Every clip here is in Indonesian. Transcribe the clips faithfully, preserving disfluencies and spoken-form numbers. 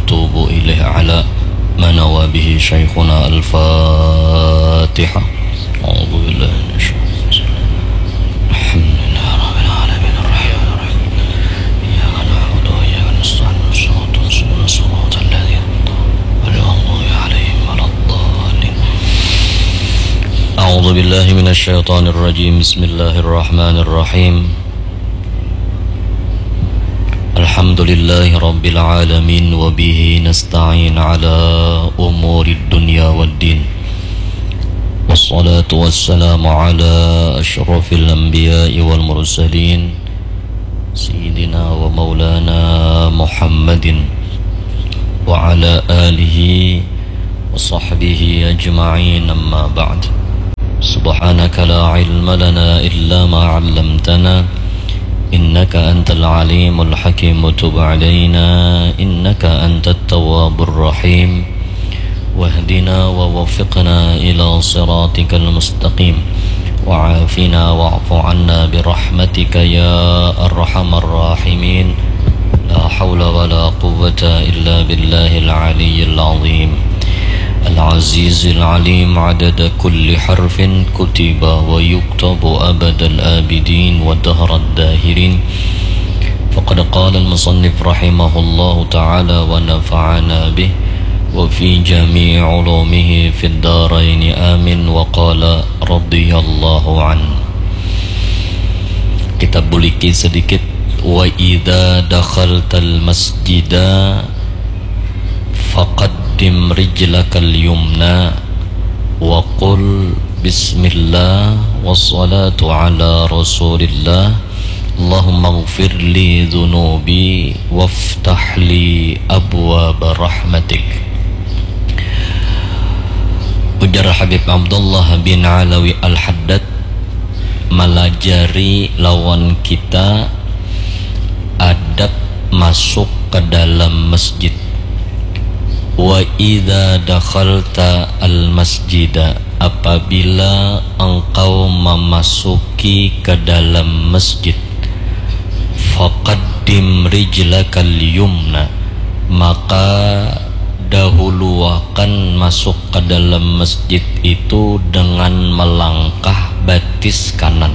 ونتوب إليه على ما نوى به شيخنا. الفاتحة. أعوذ بالله من الشيطان. الحمد لله رب العالمين الرحمن الرحيم إياك نعبد وإياك نستعين اهدنا الصراط الذين غير المغضوب عليهم ولا الضالين. أعوذ بالله من الشيطان الرجيم. بسم الله الرحمن الرحيم. الحمد لله رب العالمين وبه نستعين على أمور الدنيا والدين، والصلاة والسلام على أشرف الأنبياء والمرسلين سيدنا ومولانا محمد وعلى آله وصحبه أجمعين. أما بعد، سبحانك لا علم لنا إلا ما علمتنا إنك أنت العليم الحكيم. تب علينا إنك أنت التواب الرحيم، واهدنا ووفقنا إلى صراطك المستقيم، وعافنا واعف عنا برحمتك يا أرحم الراحمين. لا حول ولا قوة إلا بالله العلي العظيم العزيز العليم. عدد كل حرف كتب ويكتب أبد الآبدين ودهر الداهرين. فقد قال المصنف رحمه الله تعالى ونفعنا به وفي جميع علومه في الدارين آمين. وقال رضي الله عنه. Kita buliki sedikit. Wa idza dakhaltal masjida faqaddim rijlakal yumna wa qul bismillah wassalatu ala rasulillah. Allahumma ighfir li dhunubi waftah li abwaab rahmatik. Ujar Habib Abdullah bin Alawi Al-Haddad melajari lawan kita adab masuk ke dalam masjid. Wa idza dakhalta al-masjida, apabila engkau memasuki ke dalam masjid, faqaddim rijlakal yumna, maka dahuluakan masuk ke dalam masjid itu dengan melangkah batis kanan.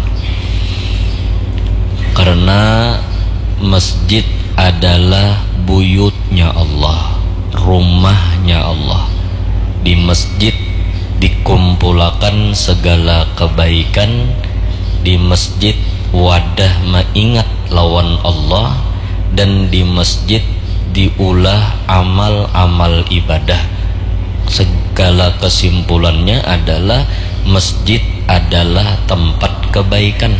Karena masjid adalah buyutnya Allah, rumahnya Allah. Di masjid dikumpulkan segala kebaikan. Di masjid wadah mengingat lawan Allah. Dan di masjid diulah amal-amal ibadah. Segala kesimpulannya adalah masjid adalah tempat kebaikan.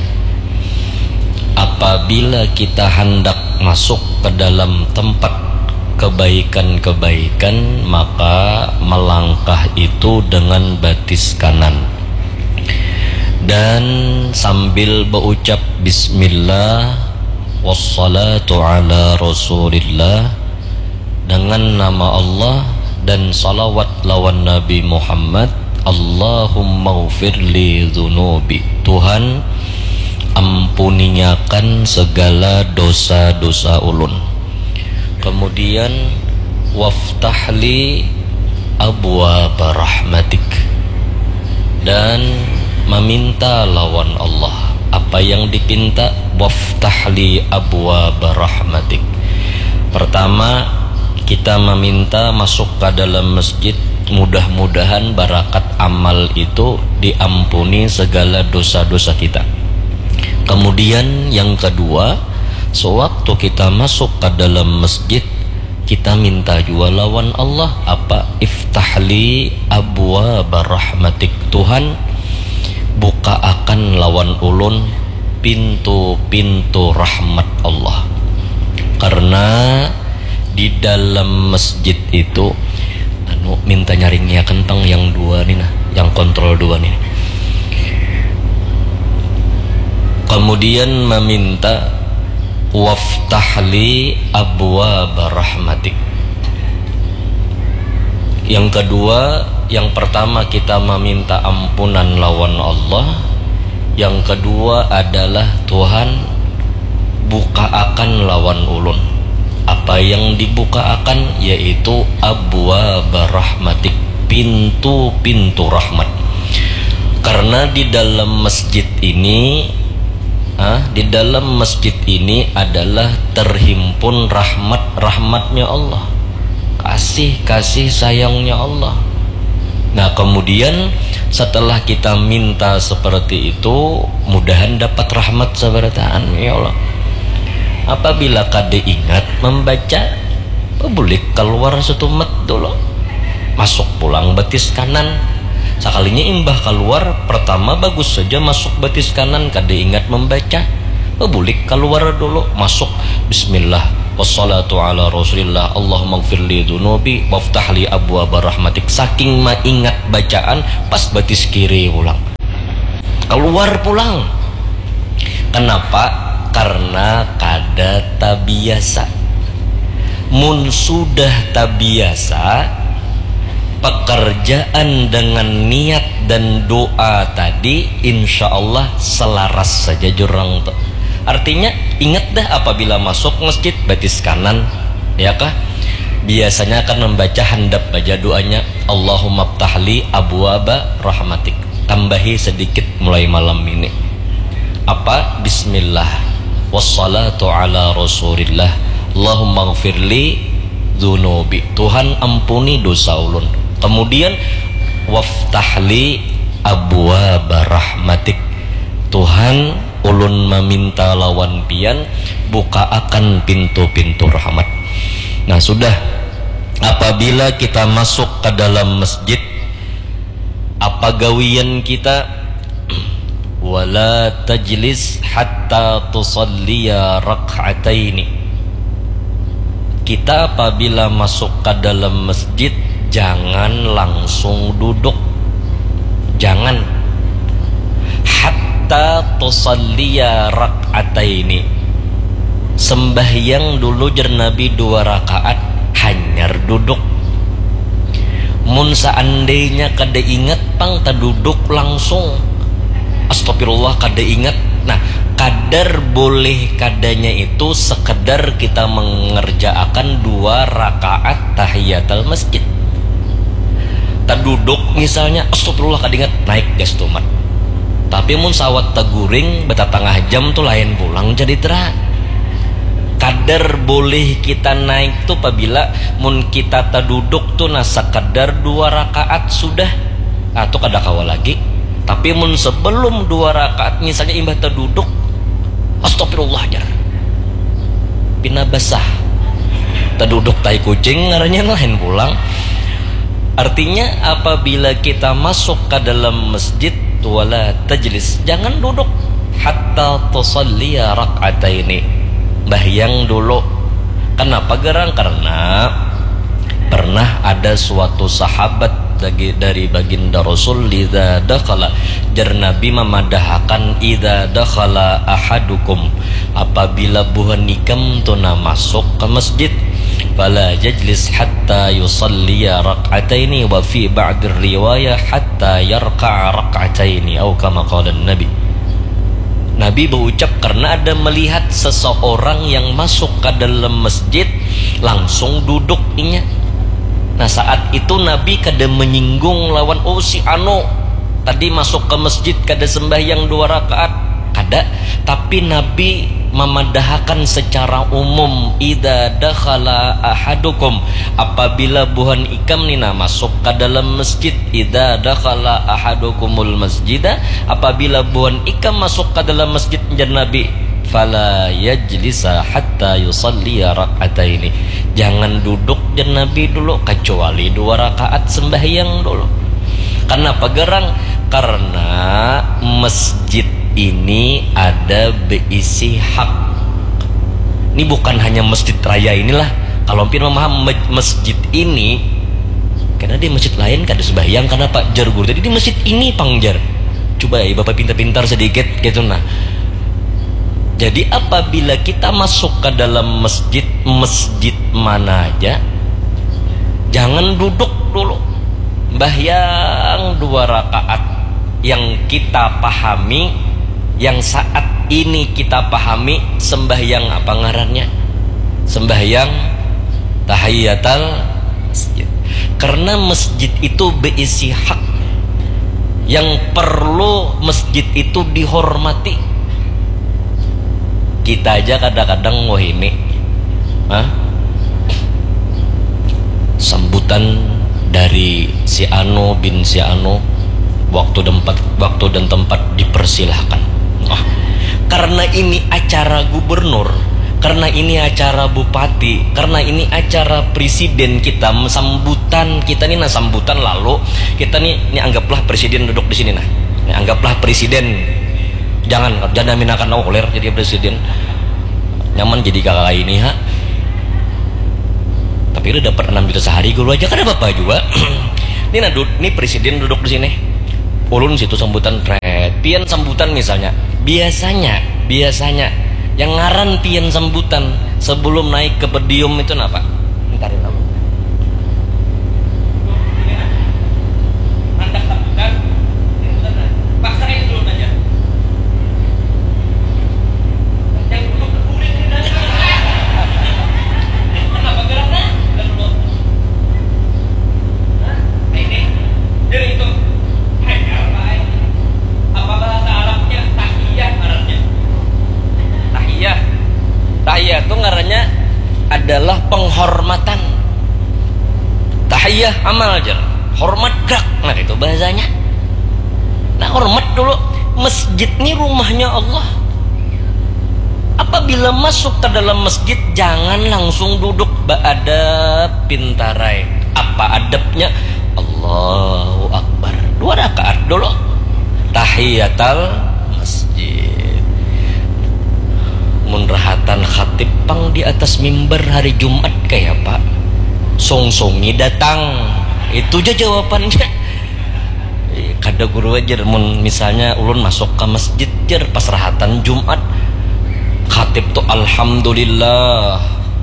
Apabila kita hendak masuk ke dalam tempat kebaikan-kebaikan, maka melangkah itu dengan batis kanan dan sambil berucap bismillah wassalatu ala rasulillah, dengan nama Allah dan salawat lawan Nabi Muhammad. Allahumma ghfirli dhunubi, Tuhan ampuniakan segala dosa-dosa ulun. Kemudian waftahli abwaab rahmatik, dan meminta lawan Allah apa yang dipinta. Waftahli abwaab rahmatik. Pertama, kita meminta masuk ke dalam masjid, mudah-mudahan barakat amal itu diampuni segala dosa-dosa kita. Kemudian yang kedua, sewaktu kita masuk ke dalam masjid, kita minta juga lawan Allah apa? Iftahli abwaab rahmatik, Tuhan buka akan lawan ulun pintu-pintu rahmat Allah. Karena di dalam masjid itu anu minta nyaringnya kentang yang dua nih nah, yang kontrol dua nih. Kemudian meminta waftahli abwaab rahmatik. Yang kedua, yang pertama kita meminta ampunan lawan Allah. Yang kedua adalah Tuhan buka akan lawan ulun Apa yang dibuka akan yaitu abwaab rahmatik, pintu-pintu rahmat. Karena di dalam masjid ini ah, di dalam masjid ini adalah terhimpun rahmat-rahmatnya Allah, kasih-kasih sayangnya Allah. Nah kemudian setelah kita minta seperti itu, mudahan dapat rahmat sabarataan ya Allah. Apabila kade ingat membaca, boleh keluar setumet dulu, masuk pulang betis kanan. Sekalinya imbah keluar, pertama bagus saja masuk betis kanan, kade ingat membaca, boleh keluar dulu, masuk bismillah wassalatu ala rasulillah Allahumma gfirli dunubi waftahli abwaaba rahmatik. Saking ingat bacaan, pas betis kiri pulang, keluar pulang. Kenapa? Karena kada tabiasa. Mun sudah tabiasa, pekerjaan dengan niat dan doa tadi insya Allah selaras saja jurang tuh. Artinya ingat dah apabila masuk masjid betis kanan, ya kah? Biasanya akan membaca handap baca doanya Allahumma ftahli abwaaba rahmatik. Tambahi sedikit mulai malam ini. Apa? Bismillah wassalatu ala rasulillah Allahumma gfirli dzunubi, Tuhan ampuni dosa ulun. Kemudian waftahli abwaaba rahmatik, Tuhan ulun meminta lawan pian buka akan pintu-pintu rahmat. Nah sudah, apabila kita masuk ke dalam masjid, apa gawian kita? Wala tajlis hatta tusalliya rak'ataini. Kita apabila masuk ke dalam masjid jangan langsung duduk, jangan. Hatta tusalliya rak'ataini, sembahyang dulu jer Nabi dua rakaat, hanyar duduk. Mun seandainya kada ingat pang tak duduk langsung, astagfirullah kada ingat. Nah kadar boleh kadanya itu sekedar kita mengerjakan dua rakaat tahiyatul masjid. Tak duduk misalnya, astagfirullah kada ingat, naik gas tumat. Tapi mun sawat taguring beta tengah jam tuh lain pulang jadi terang. Kadar boleh kita naik tuh apabila mun kita tak duduk tuh nah sekedar dua rakaat sudah, atau kada kawal lagi. Tapi mun sebelum dua rakaat misalnya imbah terduduk, astagfirullah jar, pina basah, terduduk tai kucing ngarannya lain pulang. Artinya apabila kita masuk ke dalam masjid, wala tajlis, jangan duduk hatta tusalliya rak'ataini, bahyang dulu. Kenapa gerang? Karena pernah ada suatu sahabat dari baginda Rasul, idza dakhala, jar Nabi memadahkan idza dakhala ahadukum, apabila buhan ikam tuna masuk ke masjid, fala yajlis hatta yusalliya rak'ataini, wa fi ba'd riwayah hatta yarka'a rak'ataini, atau kama qala Nabi. Nabi berucap karena ada melihat seseorang yang masuk ke dalam masjid langsung duduk inya. Nah saat itu Nabi kada menyinggung lawan, oh si Ano tadi masuk ke masjid kada sembahyang dua rakaat, kada. Tapi Nabi memadahkan secara umum, idza dakhala ahadukum, apabila buhan ikam nina masuk ke dalam masjid, idza dakhala ahadukumul masjidah, apabila buhan ikam masuk ke dalam masjid, jar Nabi fala yajlisa hatta yusalliya rak'ataini, jangan duduk jar Nabi dulu kecuali dua rakaat sembahyang dulu. Kenapa gerang? Karena masjid ini ada berisi hak. Ini bukan hanya masjid raya inilah. Kalau pin memaham masjid ini, karena di masjid lain kada sembahyang, karena Pak jar guru tadi di masjid ini pangjar. Coba ya Bapak pintar-pintar sedikit gitu nah. Jadi apabila kita masuk ke dalam masjid, masjid mana aja, jangan duduk dulu, bahyang dua rakaat yang kita pahami, yang saat ini kita pahami sembahyang apa ngarannya, sembahyang tahiyatul masjid. Karena masjid itu berisi hak yang perlu masjid itu dihormati. Kita aja kadang-kadang wah ini Hah? sambutan dari si Ano bin si Ano, waktu dan tempat, waktu dan tempat dipersilahkan. Wah, karena ini acara gubernur, karena ini acara bupati, karena ini acara presiden, kita sambutan kita nih, nah sambutan lalu kita nih, ini anggaplah presiden duduk di sini, nah ini anggaplah presiden, jangan jangan minakan oler jadi presiden, nyaman jadi kakak ini ha. Tapi lu dapat enam juta sehari guru aja kan ada bapak juga. Ini nah, ini presiden duduk di sini, ulun situ sambutan tret, pian sambutan misalnya, biasanya biasanya yang ngaran pian sambutan sebelum naik ke podium itu apa? Ntar ya, tahiyah itu ngarannya adalah penghormatan. Tahiyah amal aja, hormat gak, nah itu bahasanya. Nah hormat dulu, masjid ini rumahnya Allah. Apabila masuk ke dalam masjid jangan langsung duduk, beadab pintarai. Apa adabnya? Allahu Akbar, dua rakaat dulu tahiyatul masjid. Munrahatan khatib pang di atas mimbar hari Jumat kayak Pak song-songi datang, itu aja jawabannya. Kada guru aja mun misalnya ulun masuk ke masjid jer pas rahatan Jumat, khatib tuh alhamdulillah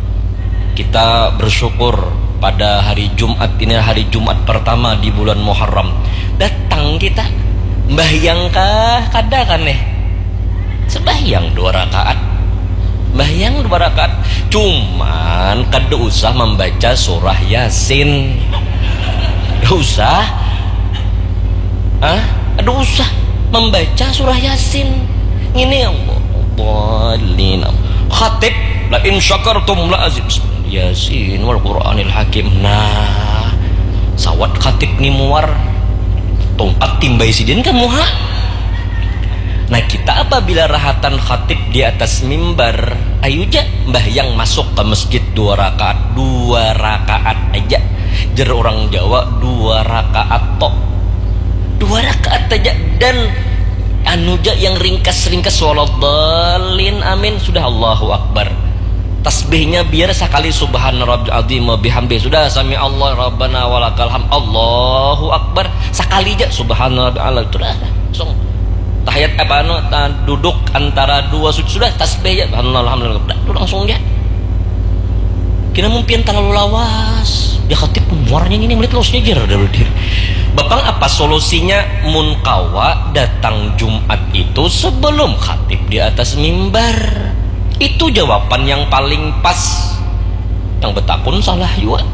kita bersyukur pada hari Jumat ini, hari Jumat pertama di bulan Muharram, datang kita mbahyangkah kada kan nih sembahyang dua rakaat, Bayang dua rakaat, cuman kada usah membaca surah Yasin. Kada usah, ah, kada usah membaca surah Yasin. Ini Allah, bolina. Khatib, la in syakartum la azid. Yasin wal Qur'anil Hakim. Nah, sawat khatib ni muar, tongkat timbay sidin kamu ha. Nah kita apabila rahatan khatib di atas mimbar, ayo aja mbahyang masuk ke masjid dua rakaat, dua rakaat aja. Jer orang Jawa dua rakaat tok, dua rakaat aja. Dan anuja yang ringkas-ringkas waladhalin amin, sudah Allahu Akbar. Tasbihnya biar sekali subhana rabbil azim wa bihamdi, sudah sami Allah rabbana walakal hamd, Allahu Akbar sekali aja subhana rabbil ala, sudah langsung tahiyat apa anu duduk antara dua sujud sudah tasbih ya alhamdulillah, itu langsung dia. Kira mungkin terlalu lawas dia khatib muarnya ini melihat losnya jer dari diri. Bapang apa solusinya? Munkawa datang Jumat itu sebelum khatib di atas mimbar, itu jawaban yang paling pas. Yang betakun salah juga.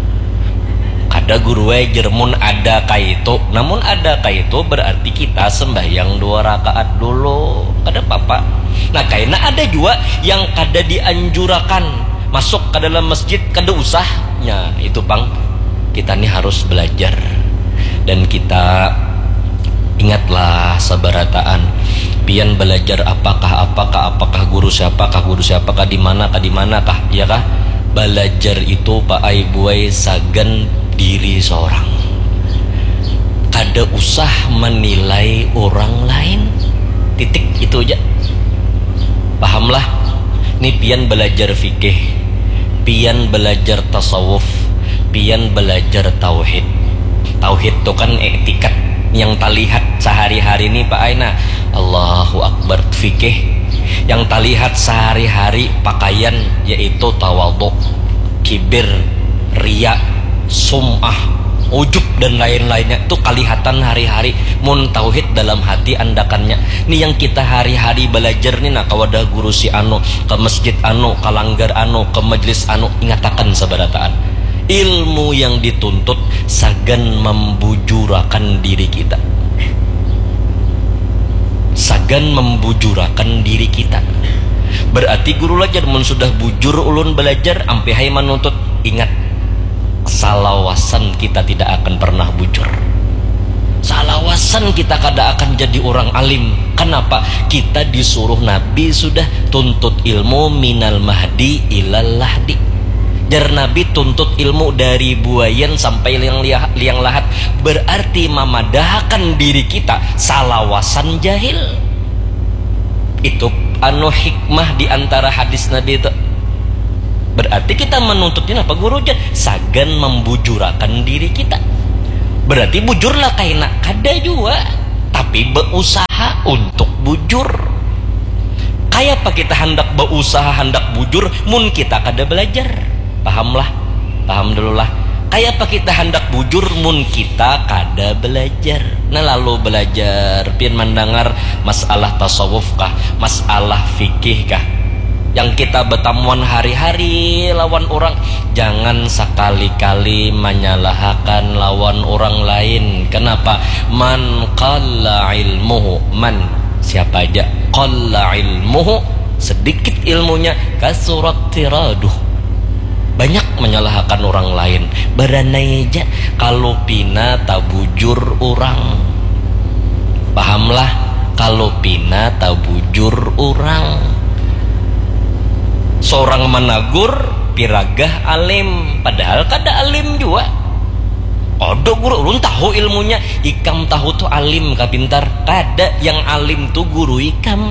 Ada guru jermun ada kaitu, namun ada kaitu berarti kita sembahyang dua rakaat dulu, ada apa-apa. Nah karena ada juga yang kada dianjurakan masuk ke dalam masjid, kada usahnya itu bang. Kita nih harus belajar dan kita ingatlah sebarataan pian belajar apakah apakah apakah guru siapakah guru siapakah di manakah di manakah ya kah. Belajar itu Pak Ai buai sagan diri seorang, kada usah menilai orang lain, titik itu aja. Pahamlah nih pian belajar fikih, pian belajar tasawuf, pian belajar tauhid. Tauhid itu kan etikat yang terlihat sehari-hari nih Pak Aina, Allahu Akbar. Fikih yang terlihat sehari-hari pakaian yaitu tawadhu, kibir, riya, sum'ah, ujub dan lain-lainnya itu kelihatan hari-hari. Mun tauhid dalam hati andakannya ini yang kita hari-hari belajar nih. Nah kawadah guru si anu ke masjid anu, ke langgar anu, ke majelis anu, ingatakan sabarataan ilmu yang dituntut sagan membujurakan diri kita, sagan membujurakan diri kita. Berarti guru belajar mun sudah bujur ulun belajar ampe hai manuntut, ingat salawasan kita tidak akan pernah bujur. Salawasan kita kada akan jadi orang alim. Kenapa? Kita disuruh Nabi sudah tuntut ilmu minal mahdi ilal lahdi. Jar Nabi tuntut ilmu dari buayan sampai liang, liang lahat. Berarti memadahkan diri kita salawasan jahil. Itu anu hikmah di antara hadis Nabi itu. Berarti kita menuntutnya apa guru aja? Sagan membujurakan diri kita. Berarti bujurlah kaina kada juga, tapi berusaha untuk bujur. Kayak apa kita hendak berusaha hendak bujur mun kita kada belajar? Pahamlah, paham dulu lah. Kayak apa kita hendak bujur mun kita kada belajar? Nah lalu belajar pian mendengar masalah tasawuf kah, masalah fikih kah, yang kita bertamuan hari-hari lawan orang, jangan sekali-kali menyalahkan lawan orang lain. Kenapa? Man qalla ilmuhu, man siapa aja qalla ilmuhu, sedikit ilmunya, kasurat tiraduh, banyak menyalahkan orang lain. Beranai aja kalau pina tabujur orang. Pahamlah, kalau pina tabujur orang. Seorang menagur piragah alim, padahal kada alim juga. Odo guru ulun tahu ilmunya, ikam tahu tuh alim ka pintar. Kada yang alim tuh guru ikam.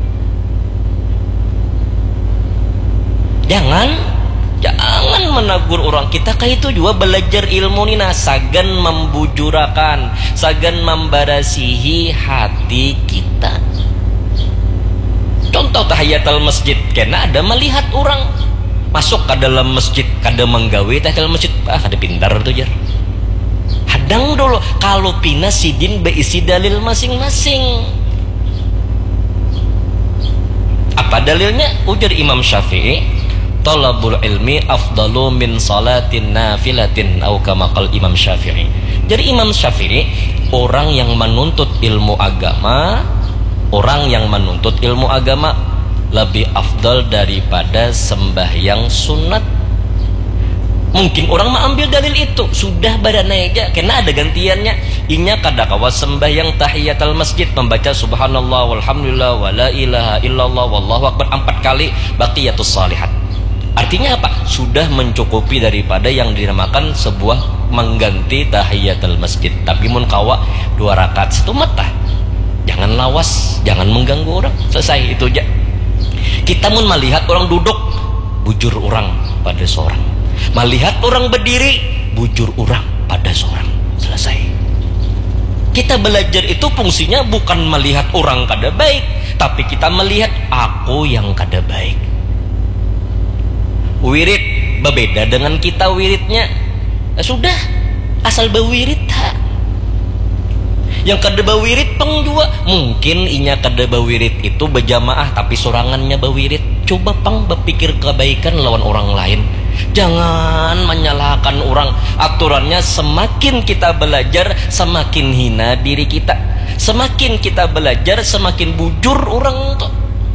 Jangan jangan menagur orang. Kita kayak itu juga belajar ilmu nina, sagan membujurakan, sagan membarasihi hati kita. Contoh tahiyatul masjid, kena ada melihat orang masuk ke dalam masjid kada menggawe tahiyatul masjid, ah kada pintar tuh jar. Hadang dulu kalau pina sidin beisi dalil masing-masing. Apa dalilnya? Ujar Imam Syafi'i, talabul ilmi afdalu min salatin nafilatin, atau kama qala Imam Syafi'i. Jadi Imam Syafi'i, orang yang menuntut ilmu agama, orang yang menuntut ilmu agama lebih afdal daripada sembahyang sunat. Mungkin orang mengambil dalil itu sudah badanai aja, karena ada gantiannya. Inya kada kawa sembahyang tahiyatul masjid membaca subhanallah walhamdulillah wala ilaha illallah wallahu akbar empat kali baqiyatus shalihat. Artinya apa? Sudah mencukupi daripada yang dinamakan sebuah mengganti tahiyatul masjid. Tapi mun kawa dua rakaat satu mata, jangan lawas, jangan mengganggu orang. Selesai itu aja. Kita mun melihat orang duduk, bujur orang pada seorang. Melihat orang berdiri, bujur orang pada seorang. Selesai. Kita belajar itu fungsinya bukan melihat orang kada baik, tapi kita melihat aku yang kada baik. Wirid berbeda dengan kita wiridnya. Eh, sudah, asal bewirid ha. Yang kada bawirid peng juga mungkin inya kada bawirid itu berjamaah tapi sorangannya bawirid. Coba pang berpikir kebaikan lawan orang lain. Jangan menyalahkan orang. Aturannya semakin kita belajar semakin hina diri kita. Semakin kita belajar semakin bujur orang tuh.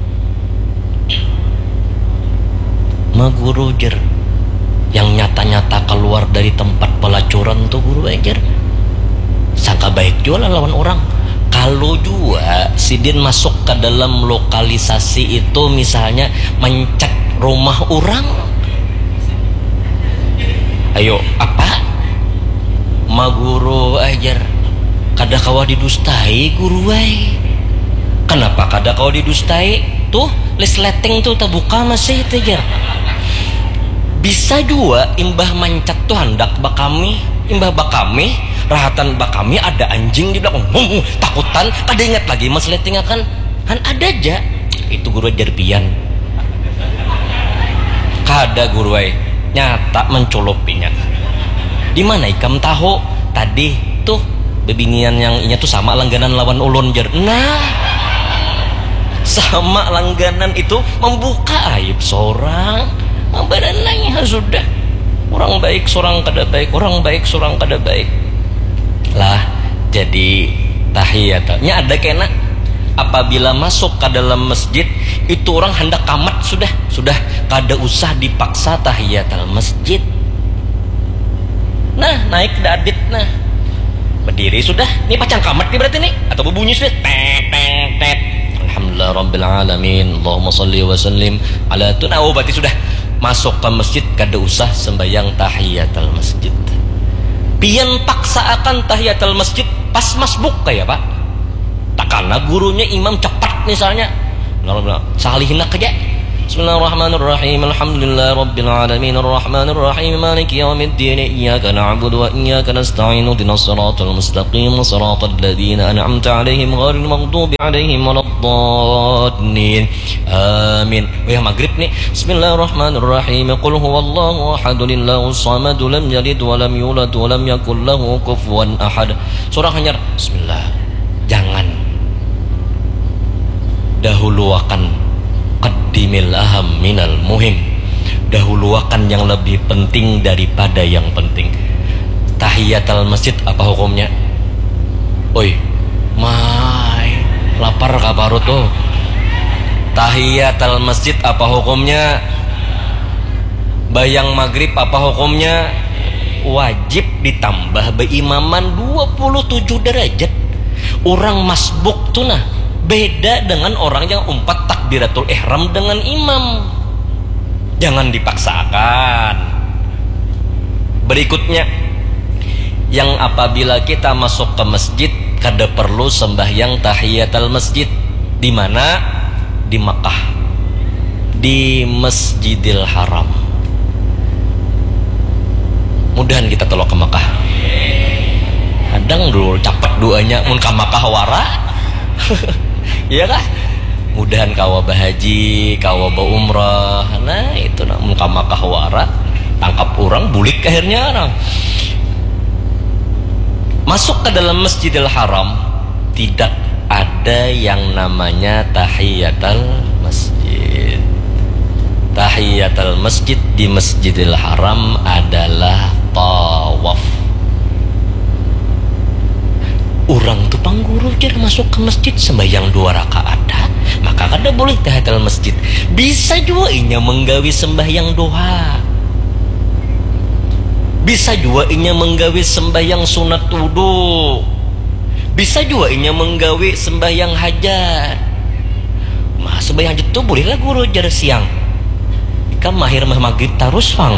Maguru jer yang nyata-nyata keluar dari tempat pelacuran tuh guru ajar. Sangka baik juga lawan orang. Kalau juga sidin masuk ke dalam lokalisasi itu, misalnya mencek rumah orang, ayo apa? Ma guru ajar kada kawa didustai guru ay. Kenapa kada kawa didustai? Tuh lesleting tuh terbuka masih itu ajar. Bisa juga imbah mancat tuh hendak bakami, imbah bakami rahatan bakami ada anjing di belakang, hum, takutan, kada ingat lagi mas leting akan han ada aja. Itu guru ajar pian kada guru ay nyata mencolopinya. Di mana ikam tahu tadi tuh bebinian yang inya tuh sama langganan lawan ulun jer. Nah, sama langganan itu membuka aib seorang, memberenangnya sudah. Orang baik seorang kada baik, orang baik seorang kada baik. Lah, jadi tahiyatnya ada kena apabila masuk ke dalam masjid itu orang hendak kamat sudah, sudah kada usah dipaksa tahiyatul masjid. Nah, naik dadit nah. Berdiri sudah. Ini pacang kamat nih berarti nih atau berbunyi sudah tet tet tet. Alhamdulillah rabbil alamin. Allahumma shalli wa sallim ala tuna. Oh, berarti sudah masuk ke masjid kada usah sembahyang tahiyatul masjid. Pian paksa akan tahiyatul masjid pas masbuk kayak Pak. Tak karena gurunya imam cepat misalnya. Salihina aja. Bismillahirrahmanirrahim. Alhamdulillah rabbil alamin arrahmanir rahim maliki yaumiddin iyyaka na'budu wa iyyaka nasta'in ihdinas siratal mustaqim siratal ladzina an'amta 'alaihim ghairil maghdubi 'alaihim waladdallin. Amin. Oh ya maghrib nih. Bismillahirrahmanirrahim. Qul huwallahu ahad Allahus samad lam yalid wa lam yulad wa lam yakul lahu kufuwan ahad. Surah Hanyar. Bismillah. Jangan dahuluakan qaddimil aham minal muhim. Dahuluakan yang lebih penting daripada yang penting. Tahiyatul masjid apa hukumnya? Oi, mai lapar kabarut tuh. Tahiyatul masjid apa hukumnya? Bayang maghrib apa hukumnya? Wajib ditambah beimaman dua puluh tujuh derajat. Orang masbuk tuh nah beda dengan orang yang umpat takbiratul ihram dengan imam. Jangan dipaksakan. Berikutnya, yang apabila kita masuk ke masjid kada perlu sembahyang tahiyatul masjid. Di mana? Di Makkah, di Masjidil Haram. Mudahan kita tolong ke Makkah. Kadang dulu capek doanya mun ka Makkah wara. Iya kah? Mudahan kawa bahaji, kawa ba umrah. Nah itu nak muka Makkah wara, tangkap orang bulik akhirnya orang. Masuk ke dalam Masjidil Haram tidak ada yang namanya tahiyatul masjid. Tahiyatul masjid di Masjidil Haram adalah tawaf. Orang tuh pangguru jar masuk ke masjid sembahyang dua rakaat dah, maka kada boleh tahiyatul masjid. Bisa juga inya menggawi sembahyang doa. Bisa juga inya menggawi sembahyang sunat wudu. Bisa juga inya menggawi sembahyang hajat. Mah sembahyang hajat tuh bolehlah guru jar siang. Ika mahir mah maghrib terus fang.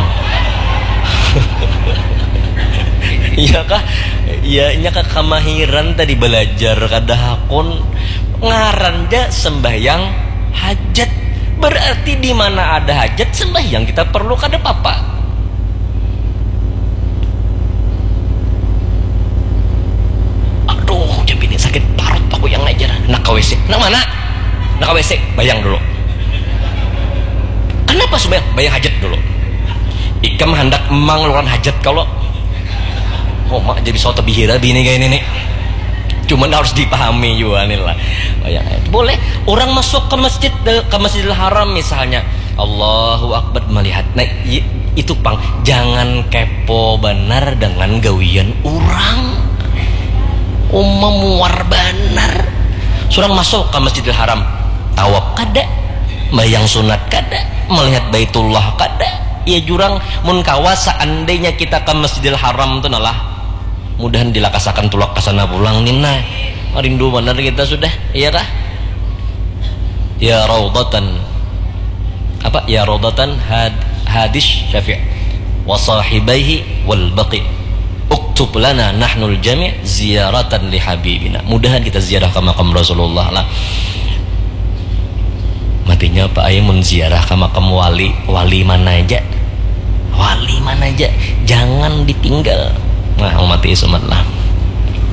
Iya kah? Ya nya kah kemahiran tadi belajar kada hakun ngaranja sembahyang hajat. Berarti di mana ada hajat sembahyang kita perlu kada apa-apa. Aduh, jam ini sakit parut aku yang ngajar. Nak ke W C. Nak mana? Nak ke W C. Bayang dulu. Kenapa sembahyang? Bayang hajat dulu. Ikam hendak emang ngeluaran hajat kalau oh mak jadi soal tebihira bini kayak ini nih. Cuman harus dipahami juga nih lah. Boleh orang masuk ke masjid ke Masjidil Haram misalnya, Allahu Akbar melihat. Nah itu pang jangan kepo benar dengan gawian orang. Umum war benar. Surang masuk ke Masjidil Haram, tawaf kada, bayang sunat kada, melihat Baitullah kada. Ya jurang mun kawas seandainya kita ke Masjidil Haram itu nalah mudahan dilakasakan tulak kasana pulang nina rindu benar kita sudah. Iya kah? Ya raudatan apa ya raudatan had, hadis syafi' wa sahibaihi wal baqi uktub lana nahnul jami' ziyaratan li habibina. Mudahan kita ziarah ke makam Rasulullah lah. Matinya Pak Ayah menziarah ke makam wali, wali mana aja, wali mana aja jangan ditinggal. Nah, umat Islam lah.